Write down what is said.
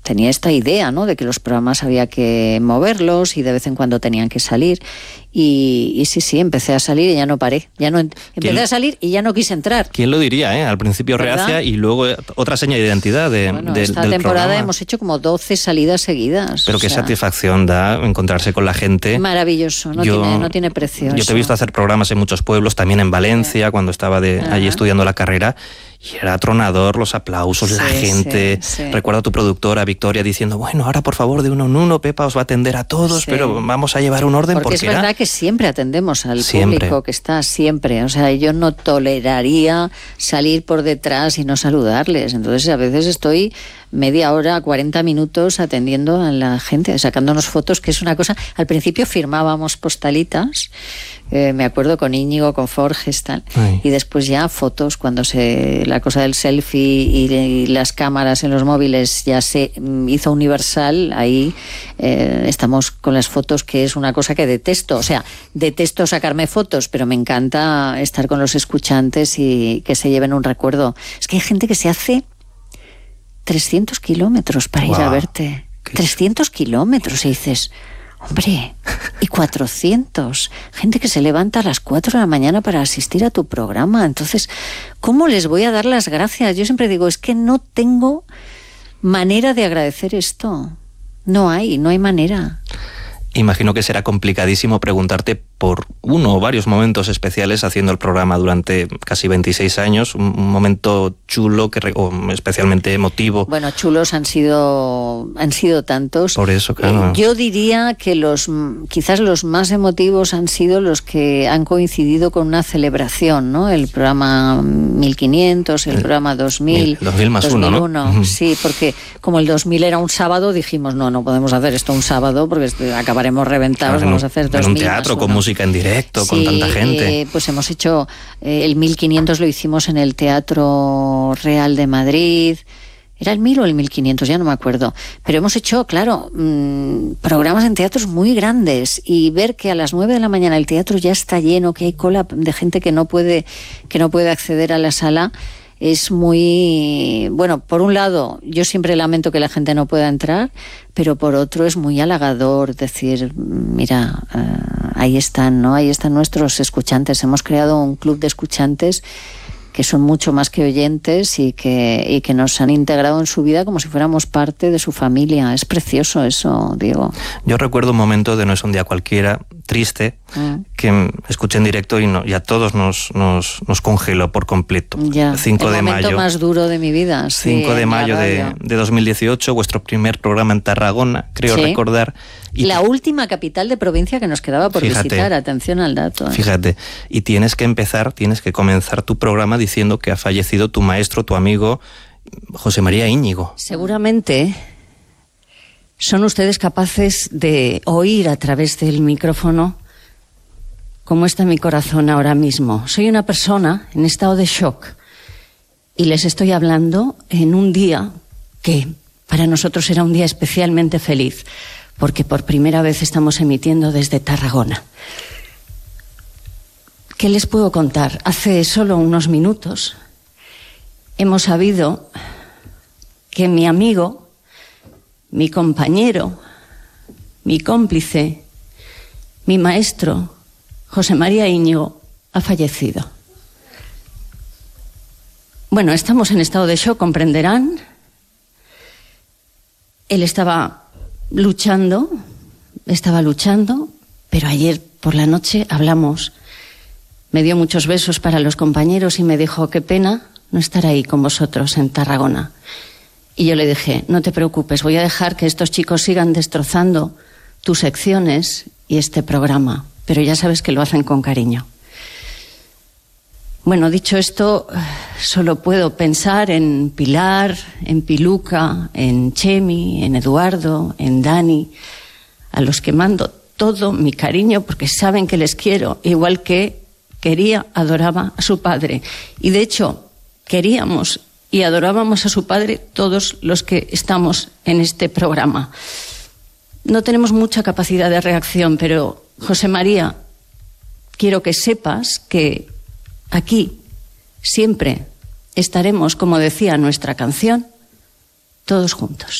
tenía esta idea, ¿no?, de que los programas había que moverlos y de vez en cuando tenían que salir. Y sí, empecé a salir y ya no paré. Empecé a salir y ya no quise entrar. ¿Quién lo diría, Al principio reacia y luego otra seña de identidad esta del temporada programa. hemos hecho como 12 salidas seguidas. Pero qué satisfacción da encontrarse con la gente. Maravilloso, no tiene precio. Yo te he visto hacer programas en muchos pueblos, también en Valencia, cuando estaba allí estudiando la carrera, y era atronador los aplausos, la gente. Recuerdo a tu productora, Victoria, diciendo, bueno, ahora por favor, de uno en uno, Pepa os va a atender a todos, pero vamos a llevar un orden porque es verdad que siempre atendemos al público que está siempre. O sea, yo no toleraría salir por detrás y no saludarles. Entonces, a veces estoy media hora, 40 minutos atendiendo a la gente, sacándonos fotos, que es una cosa. Al principio firmábamos postalitas, me acuerdo, con Íñigo, con Forges, tal. Y después ya fotos, cuando la cosa del selfie y las cámaras en los móviles ya se hizo universal, ahí estamos con las fotos, que es una cosa que detesto. O sea, detesto sacarme fotos, pero me encanta estar con los escuchantes y que se lleven un recuerdo. Es que hay gente que se hace 300 kilómetros para ir a verte. 300 kilómetros, y dices, hombre, y 400. Gente que se levanta a las 4 de la mañana para asistir a tu programa. Entonces, ¿cómo les voy a dar las gracias? Yo siempre digo, es que no tengo manera de agradecer esto. No hay manera. Imagino que será complicadísimo preguntarte por uno o varios momentos especiales haciendo el programa durante casi 26 años, un momento chulo o especialmente emotivo. Bueno, chulos han sido tantos. Por eso, claro. Yo diría que quizás los más emotivos han sido los que han coincidido con una celebración, ¿no? El programa 1500, el programa 2000. 2000 más 2001, uno, ¿no? Sí, porque como el 2000 era un sábado, dijimos, no podemos hacer esto un sábado porque acabaremos reventados, claro, vamos a hacer 2000 en un teatro con música en directo, con tanta gente. Pues hemos hecho el 1500, lo hicimos en el Teatro Real de Madrid. ¿Era el 1000 o el 1500? Ya no me acuerdo. Pero hemos hecho, claro, programas en teatros muy grandes, y ver que a las 9 de la mañana el teatro ya está lleno, que hay cola de gente que no puede acceder a la sala. Es muy... Bueno, por un lado, yo siempre lamento que la gente no pueda entrar, pero por otro es muy halagador decir, mira, ahí están, ¿no? Ahí están nuestros escuchantes. Hemos creado un club de escuchantes que son mucho más que oyentes y que nos han integrado en su vida como si fuéramos parte de su familia. Es precioso eso, Diego. Yo recuerdo un momento de No es un día cualquiera, triste, que escuché en directo y a todos nos congeló por completo. Ya, 5 de mayo. El momento más duro de mi vida. 5 de mayo de 2018, vuestro primer programa en Tarragona, creo recordar. Y la última capital de provincia que nos quedaba por visitar, atención al dato. Fíjate, y tienes que comenzar tu programa diciendo que ha fallecido tu maestro, tu amigo, José María Íñigo. Seguramente son ustedes capaces de oír a través del micrófono cómo está mi corazón ahora mismo. Soy una persona en estado de shock y les estoy hablando en un día que para nosotros era un día especialmente feliz, porque por primera vez estamos emitiendo desde Tarragona. ¿Qué les puedo contar? Hace solo unos minutos hemos sabido que mi amigo, mi compañero, mi cómplice, mi maestro, José María Íñigo, ha fallecido. Bueno, estamos en estado de shock, comprenderán. Él estaba luchando, pero ayer por la noche hablamos. Me dio muchos besos para los compañeros y me dijo, qué pena no estar ahí con vosotros en Tarragona. Y yo le dije, no te preocupes, voy a dejar que estos chicos sigan destrozando tus secciones y este programa, pero ya sabes que lo hacen con cariño. Bueno, dicho esto, solo puedo pensar en Pilar, en Piluca, en Chemi, en Eduardo, en Dani, a los que mando todo mi cariño porque saben que les quiero, igual que adoraba a su padre. Y de hecho, queríamos y adorábamos a su padre todos los que estamos en este programa. No tenemos mucha capacidad de reacción, pero José María, quiero que sepas que aquí siempre estaremos, como decía nuestra canción, todos juntos.